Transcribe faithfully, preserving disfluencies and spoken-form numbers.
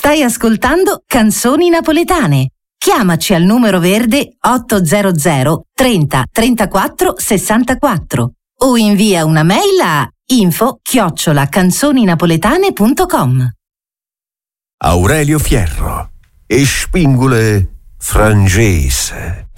Stai ascoltando Canzoni Napoletane. Chiamaci al numero verde ottocento trenta trentaquattro sessantaquattro o invia una mail a info chiocciola canzoninapoletane punto com. Aurelio Fierro e Spingule Frangese.